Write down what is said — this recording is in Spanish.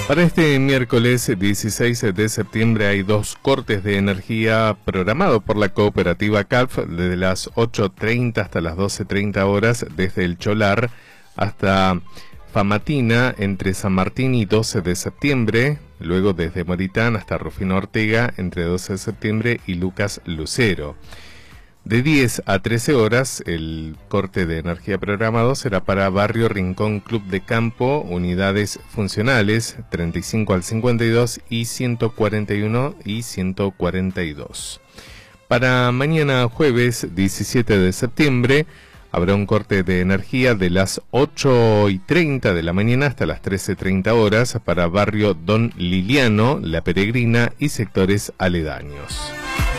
Para este miércoles 16 de septiembre hay 2 cortes de energía programados por la cooperativa CALF desde las 8:30 hasta las 12:30 horas desde el Cholar hasta Famatina entre San Martín y 12 de septiembre, luego desde Moritán hasta Rufino Ortega entre 12 de septiembre y Lucas Lucero. De 10 a 13 horas, el corte de energía programado será para Barrio Rincón Club de Campo, unidades funcionales 35 al 52 y 141 y 142. Para mañana jueves 17 de septiembre, habrá un corte de energía de las 8:30 de la mañana hasta las 13:30 horas para Barrio Don Liliano, La Peregrina y sectores aledaños.